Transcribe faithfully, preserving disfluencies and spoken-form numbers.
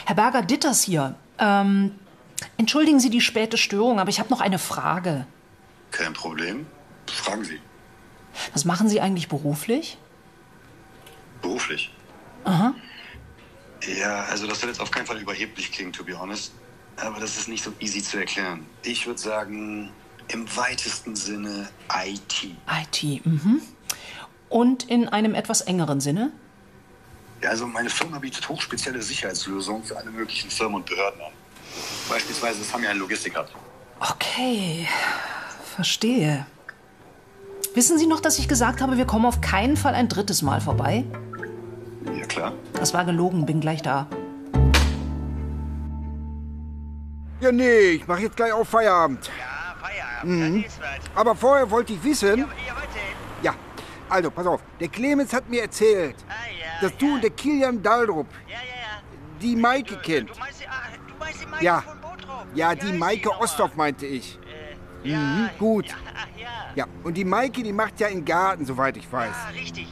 Herr Berger, Ditters hier. Ähm, entschuldigen Sie die späte Störung, aber ich habe noch eine Frage. Kein Problem. Fragen Sie. Was machen Sie eigentlich beruflich? Beruflich? Aha. Ja, also das soll jetzt auf keinen Fall überheblich klingen, to be honest. Aber das ist nicht so easy zu erklären. Ich würde sagen, im weitesten Sinne I T. I T, mhm. Und in einem etwas engeren Sinne? Ja, also meine Firma bietet hochspezielle Sicherheitslösungen für alle möglichen Firmen und Behörden an. Beispielsweise das haben wir einen Logistik-Hub. Okay, verstehe. Wissen Sie noch, dass ich gesagt habe, wir kommen auf keinen Fall ein drittes Mal vorbei? Ja, klar. Das war gelogen, bin gleich da. Ja, nee, ich mache jetzt gleich auf Feierabend. Ja, Feierabend, Mhm. das ist was. Aber vorher wollte ich wissen... Ja, ja, warte. Ja, also, pass auf. Der Clemens hat mir erzählt, Ah, ja, dass ja. du und der Kilian Daldrup Ja, ja, ja. die Maike Du, kennt. du meinst, die- ah, du meinst die Maike Ja. von Bottrop? Ja, Wie die heißt Maike nochmal? Osthoff meinte ich. Äh, ja, Mhm, gut. Ja, ach, ja. Ja, und die Maike, die macht ja einen Garten, soweit ich weiß. Ja, richtig.